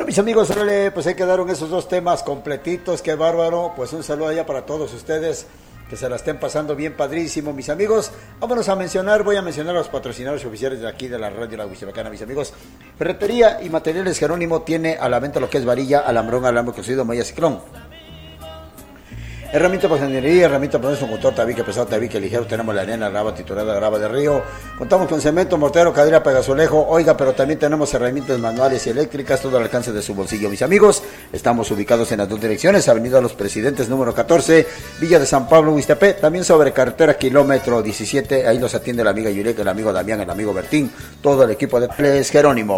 mis amigos, pues ahí quedaron esos dos temas completitos, qué bárbaro. Pues un saludo allá para todos ustedes, que se la estén pasando bien padrísimo, mis amigos. Voy a mencionar a los patrocinadores oficiales de aquí de la radio La Huichilacana, mis amigos. Ferretería y Materiales Jerónimo tiene a la venta lo que es varilla, alambrón, alambre cocido, malla, ciclón. Herramienta para jardinería, herramienta para nuestro motor, tabique pesado, tabique ligero, tenemos la arena, grava triturada, grava de río, contamos con cemento, mortero, cadera, pegazulejo, oiga, pero también tenemos herramientas manuales y eléctricas, todo al alcance de su bolsillo, mis amigos. Estamos ubicados en las dos direcciones, Avenida Los Presidentes, número 14, Villa de San Pablo, Huixtepé, también sobre carretera kilómetro 17, ahí los atiende la amiga Yureka, el amigo Damián, el amigo Bertín, todo el equipo de Ples Jerónimo.